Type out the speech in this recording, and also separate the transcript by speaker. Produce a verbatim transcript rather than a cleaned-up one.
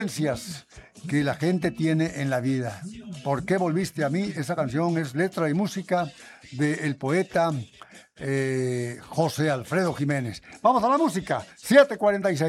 Speaker 1: que la gente tiene en la vida. ¿Por qué volviste a mí? Esa canción es letra y música del poeta eh, José Alfredo Jiménez. Vamos a la música, siete cuarenta y seis.